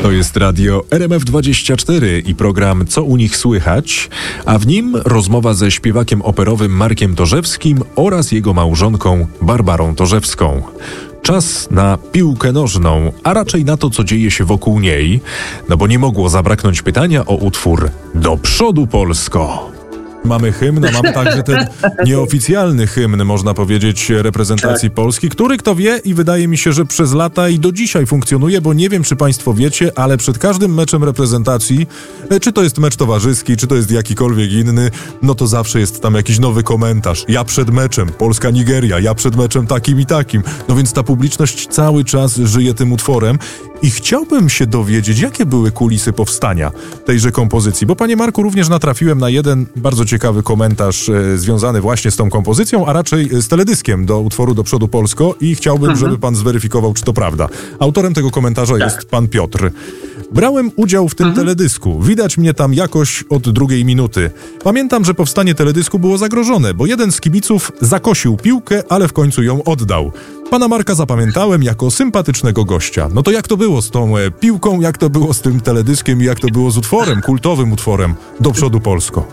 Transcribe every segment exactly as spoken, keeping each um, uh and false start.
To jest radio R M F dwadzieścia cztery i program Co u nich słychać, a w nim rozmowa ze śpiewakiem operowym Markiem Torzewskim oraz jego małżonką Barbarą Torzewską. Czas na piłkę nożną, a raczej na to, co dzieje się wokół niej, no bo nie mogło zabraknąć pytania o utwór Do przodu Polsko. Mamy hymn, a mamy także ten nieoficjalny hymn, można powiedzieć, reprezentacji tak. Polski, który, kto wie, i wydaje mi się, że przez lata i do dzisiaj funkcjonuje, bo nie wiem, czy państwo wiecie, ale przed każdym meczem reprezentacji, czy to jest mecz towarzyski, czy to jest jakikolwiek inny, no to zawsze jest tam jakiś nowy komentarz. Ja przed meczem, Polska-Nigeria, ja przed meczem takim i takim. No więc ta publiczność cały czas żyje tym utworem i chciałbym się dowiedzieć, jakie były kulisy powstania tejże kompozycji, bo, panie Marku, również natrafiłem na jeden bardzo ciekawy komentarz e, związany właśnie z tą kompozycją, a raczej z teledyskiem do utworu Do przodu Polsko i chciałbym, mhm. żeby pan zweryfikował, czy to prawda. Autorem tego komentarza tak. jest pan Piotr. Brałem udział w tym mhm. teledysku. Widać mnie tam jakoś od drugiej minuty. Pamiętam, że powstanie teledysku było zagrożone, bo jeden z kibiców zakosił piłkę, ale w końcu ją oddał. Pana Marka zapamiętałem jako sympatycznego gościa. No to jak to było z tą e, piłką, jak to było z tym teledyskiem i jak to było z utworem, kultowym utworem Do przodu Polsko?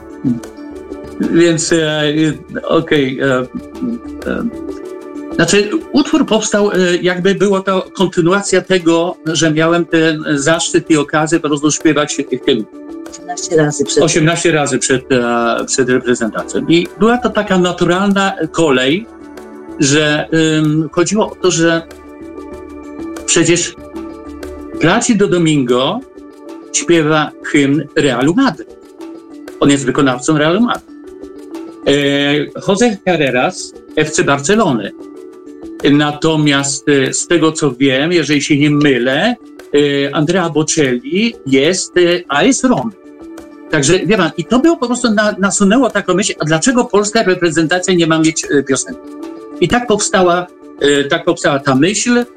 Więc e, okej. Okay, e, e, znaczy utwór powstał, e, jakby było to kontynuacja tego, że miałem ten zaszczyt i okazję po prostu śpiewać hymn. osiemnaście razy przed... osiemnaście razy przed, e, przed reprezentacją. I była to taka naturalna kolej, że um, chodziło o to, że przecież Plácido Domingo śpiewa hymn Realu Madryt. On jest wykonawcą Realu Madryt. E, José Carreras F C Barcelony. Natomiast e, z tego, co wiem, jeżeli się nie mylę, e, Andrea Bocelli jest e, A S Romy. Także wie pan, i to było po prostu na, nasunęło taką myśl, a dlaczego polska reprezentacja nie ma mieć e, piosenki? I tak powstała, e, tak powstała ta myśl. E,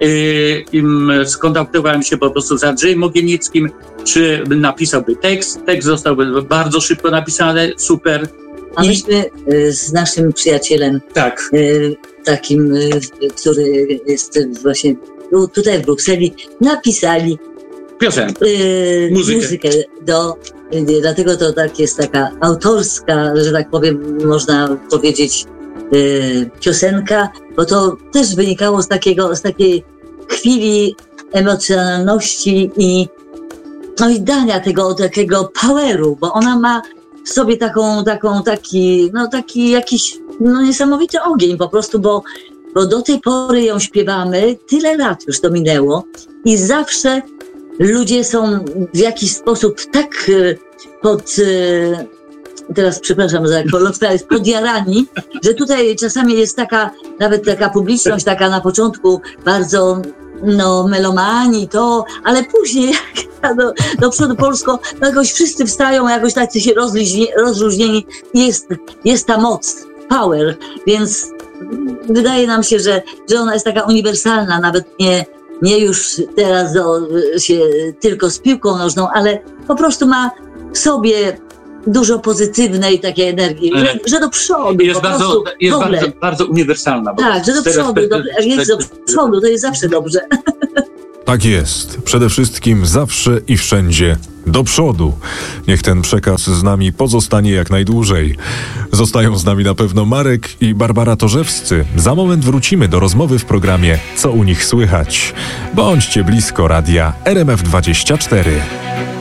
skontaktowałem się po prostu z Andrzejem Mogilnickim, czy napisałby tekst. Tekst zostałby bardzo szybko napisany, super. A myśmy e, z naszym przyjacielem, tak. e, takim, e, który jest właśnie tutaj w Brukseli, napisali piosenkę, e, muzykę. muzykę do, e, dlatego to tak jest taka autorska, że tak powiem, można powiedzieć, Y, piosenka, bo to też wynikało z takiego, z takiej chwili emocjonalności i no i dania tego takiego poweru, bo ona ma w sobie taką, taką, taki, no taki jakiś, no niesamowity ogień po prostu, bo, bo do tej pory ją śpiewamy, tyle lat już to minęło i zawsze ludzie są w jakiś sposób tak y, pod y, teraz przepraszam za kolokwializm, jest podjarani, że tutaj czasami jest taka, nawet taka publiczność, taka na początku bardzo, no, melomani to, ale później jak do, do przodu Polsko, no jakoś wszyscy wstają, jakoś tacy się rozluźni, rozluźnieni i jest, jest ta moc, power, więc wydaje nam się, że, że ona jest taka uniwersalna, nawet nie, nie już teraz do, się tylko z piłką nożną, ale po prostu ma w sobie dużo pozytywnej takiej energii, że, że do przodu jest po bardzo, prostu jest w ogóle. bardzo, bardzo uniwersalna. Tak, że do przodu, do, jak jest do przodu, to jest zawsze dobrze. Tak jest. Przede wszystkim zawsze i wszędzie do przodu. Niech ten przekaz z nami pozostanie jak najdłużej. Zostają z nami na pewno Marek i Barbara Torzewscy. Za moment wrócimy do rozmowy w programie Co u nich słychać. Bądźcie blisko radia R M F dwadzieścia cztery.